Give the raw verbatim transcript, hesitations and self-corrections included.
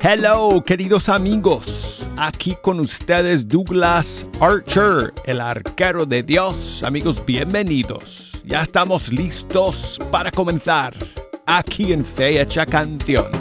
Hello, queridos amigos. Aquí con ustedes Douglas Archer, el arquero de Dios. Amigos, bienvenidos. Ya estamos listos para comenzar aquí en Fecha Canción.